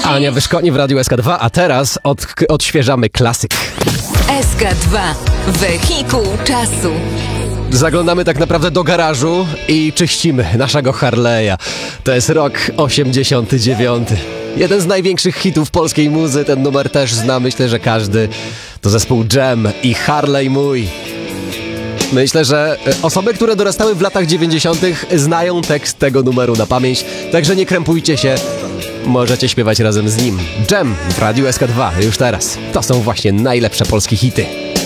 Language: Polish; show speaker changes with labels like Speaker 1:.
Speaker 1: Ania Wyszkoni w Radiu SK2, a teraz odświeżamy klasyk.
Speaker 2: SK2. Wehikuł czasu.
Speaker 1: Zaglądamy tak naprawdę do garażu i czyścimy naszego Harley'a. To jest rok 89. Jeden z największych hitów polskiej muzy, ten numer też zna, myślę, że każdy. To zespół Dżem i Harley mój. Myślę, że osoby, które dorastały w latach 90. znają tekst tego numeru na pamięć, także nie krępujcie się, możecie śpiewać razem z nim. Dżem w Radiu SK2 już teraz. To są właśnie najlepsze polskie hity.